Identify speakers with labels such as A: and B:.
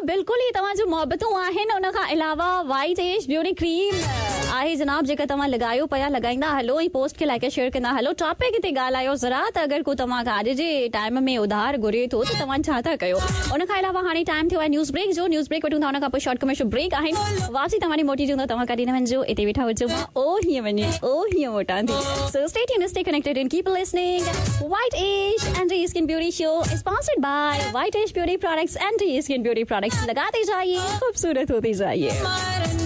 A: बिल्कुल ही तव्हां जो मोहबतूं आहिनि उन खां अलावा वाइट एज ब्यूटी क्रीम आहे जनाब जेका तव्हां लॻायो पिया लगाईंदा हलो ऐं पोस्ट खे लाइक शेयर कंदा हलो टॉपिक ते ॻाल्हायो ज़रा त अगरि को तव्हां खां अॼु जे टाइम में उधार घुरे थो त तव्हां छा था कयो उन खां अलावा हाणे टाइम थियो आहे न्यूज़ ब्रेक जो न्यूज़ ब्रेक वठूं था उन खां पोइ शॉर्ट कमर्शियल ब्रेक आहिनि वापसी तव्हांजी मोटी जूं तव्हां कॾहिं न वञिजो हिते वेठा हुजो ओ हीअं वञे ओ हीअं मोटां थी so stay tuned stay connected and keep listening White Age Anti Skin Beauty Show is sponsored by White Age Beauty Products Anti Skin Beauty Products लगाते जाइए खूबसूरत होते जाइए